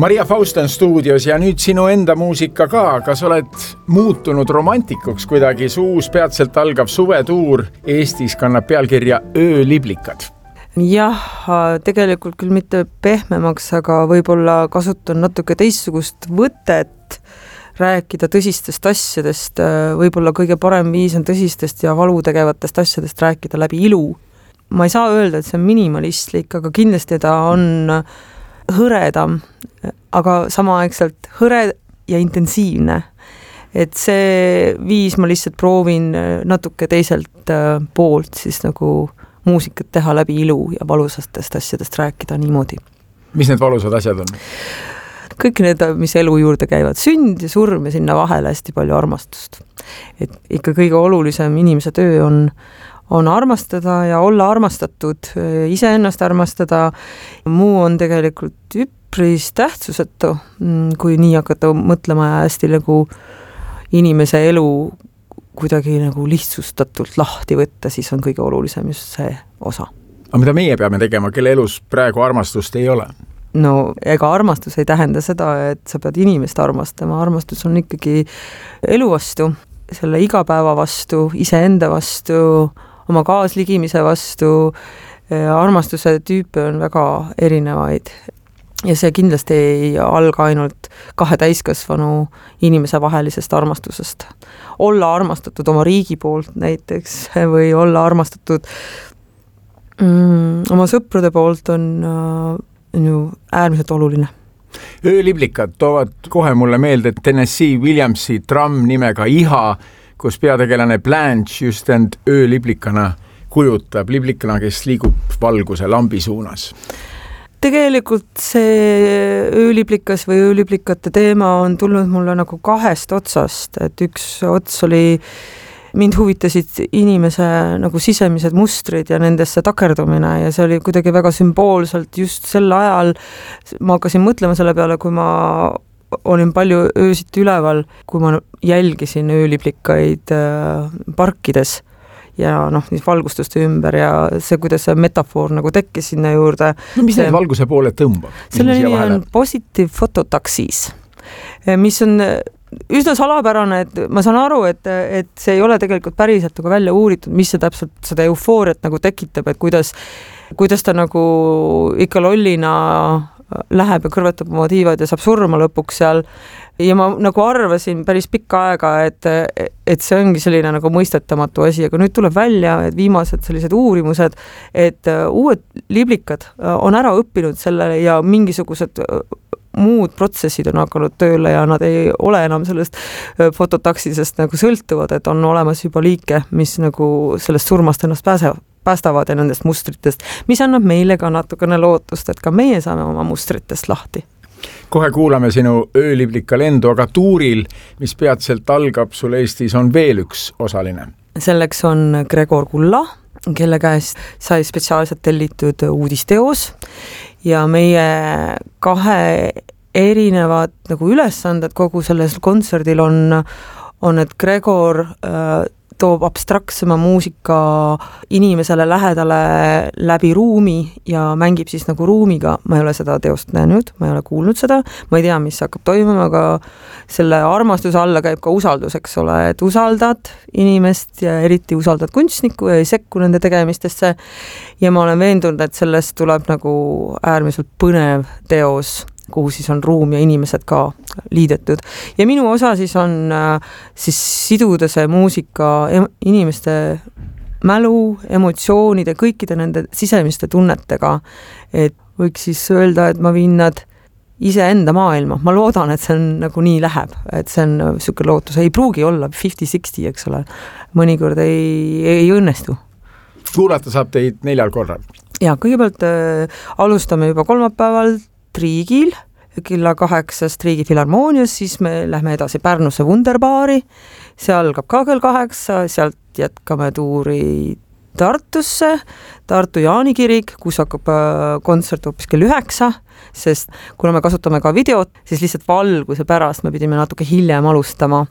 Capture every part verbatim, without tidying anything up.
Maria Faust on stuudios ja nüüd sinu enda muusika ka. Kas oled muutunud romantikuks kuidagi? Suus peatselt algav suvetuur Eestis kannab pealkirja Ööliblikad. Jah, tegelikult küll mitte pehmemaks, aga võib-olla kasutan natuke teistsugust võtet rääkida tõsistest asjadest. Võib-olla kõige parem viis on tõsistest ja valutegevatest asjadest rääkida läbi ilu. Ma ei saa öelda, et see on minimalistlik, aga kindlasti ta on hõredam, aga samaaegselt hõre ja intensiivne. Et see viis ma lihtsalt proovin natuke teiselt poolt siis nagu muusikat teha läbi ilu ja valusastest asjadest rääkida niimoodi. Mis need valusad asjad on? Kõik need, mis elu juurde käivad. Sünd ja surm ja sinna vahele hästi palju armastust. Et ikka kõige olulisem inimese töö on, on armastada ja olla armastatud, iseennast armastada. Muu on tegelikult üpris tähtsusetu, kui nii hakata mõtlema ja hästi nagu inimese elu kuidagi nagu lihtsustatult lahti võtta, siis on kõige olulisem just see osa. Aga mida meie peame tegema, kelle elus praegu armastust ei ole? No ega armastus ei tähenda seda, et sa pead inimest armastama. Armastus on ikkagi elu vastu, selle igapäeva vastu, iseenda vastu, oma kaasligimise vastu. Armastuse tüüpe on väga erinevaid. Ja see kindlasti ei alga ainult kahe täiskasvanu inimese vahelisest armastusest. Olla armastatud oma riigi poolt näiteks või olla armastatud mm, oma sõprude poolt on, on ju äärmiselt oluline. Ööliblikad toovad kohe mulle meelde Tennessee Williamsi tramm nimega Iha, kus peategelane Blanche just end ööliblikana kujutab, liblikana, kes liigub valguse lambi suunas. Tegelikult see ööliblikas või ööliblikate teema on tulnud mulle nagu kahest otsast, et üks ots oli, mind huvitasid inimese nagu sisemised mustrid ja nendesse takerdumine ja see oli kuidagi väga sümboolselt just sel ajal. Ma hakkasin mõtlema selle peale, kui ma olin palju öösiti üleval, kui ma jälgisin ööliblikaid parkides ja noh, siis valgustuste ümber ja see, kuidas see metafoor nagu tekkis sinna juurde. No mis see, need valguse poole tõmbab? Selle nimi on Positive Phototaxis, mis on üsna salapärane, et ma saan aru, et, et see ei ole tegelikult päriselt nagu välja uuritud, mis see täpselt seda eufooriat nagu tekitab, et kuidas, kuidas ta nagu ikka lollina läheb ja kõrvetab oma tiivad ja saab surma lõpuks seal. Ja ma nagu arvasin päris pikka aega, et, et see ongi selline nagu mõistetamatu asi, aga nüüd tuleb välja, et viimased sellised uurimused, et uued liblikad on ära õppinud selle ja mingisugused muud protsessid on hakanud tööle ja nad ei ole enam sellest fototaksisest nagu sõltuvad, et on olemas juba liike, mis nagu sellest surmast ennast pääsevad. päästavad ja nendest mustritest, mis annab meile ka natukene lootust, et ka meie saame oma mustritest lahti. Kohe kuulame sinu ööliblika lendu, aga tuuril, mis peatselt algab sul Eestis, on veel üks osaline. Selleks on Gregor Kulla, kelle käest sai spetsiaalselt tellitud uudisteos ja meie kahe erinevad nagu ülesanded kogu selles kontserdil on, on et Gregor äh, toob abstraktsema muusika inimesele lähedale läbi ruumi ja mängib siis nagu ruumiga. Ma ei ole seda teost näinud, ma ei ole kuulnud seda, ma ei tea, mis hakkab toimuma, aga selle armastuse alla käib ka usaldus, eks ole, et usaldad inimest ja eriti usaldad kunstnikku ja ei sekku nende tegemistesse ja ma olen veendunud, et sellest tuleb nagu äärmiselt põnev teos, kuhu siis on ruum ja inimesed ka liidetud. Ja minu osa siis on siis siduda see muusika inimeste mälu, emotsioonide, kõikide nende sisemiste tunnetega. Et võiks siis öelda, et ma viin nad iseenda maailma. Ma loodan, et see on nagu nii läheb, et see on süke lootus. Ei pruugi olla viiskümmend kuuskümmend, eks ole. Mõnikord ei, ei õnnestu. Kuulata saab teid neljal korral. Ja kõigepealt äh, alustame juba kolmapäeval Triigil, kella kaheksast Triigi Filharmoonias, siis me lähme edasi Pärnusse Wunderbaari, see algab ka kell kaheksa, sealt jätkame tuuri Tartusse, Tartu Jaani kirik, kus hakkab kontsert hoopis kell üheksa, sest kuna me kasutame ka videot, siis lihtsalt valguse pärast me pidime natuke hiljem alustama.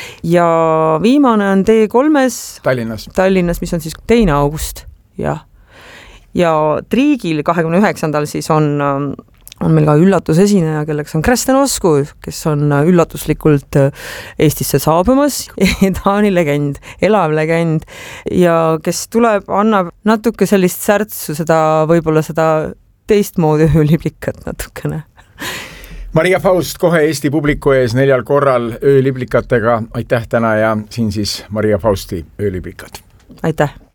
Ja viimane on T kolmes Tallinnas, Tallinnas, mis on siis teine august, jah. Ja Triigil kahekümne üheksandal siis on on meil ka üllatusesineja, kelleks on Kristen Osku, kes on üllatuslikult Eestisse saabumas. Taani legend, elav legend ja kes tuleb, annab natuke sellist särtsu, seda võib-olla seda teistmoodi ööliblikat natukene. Maria Faust kohe Eesti publiku ees neljal korral ööliblikatega. Aitäh täna ja siin siis Maria Fausti ööliblikad. Aitäh!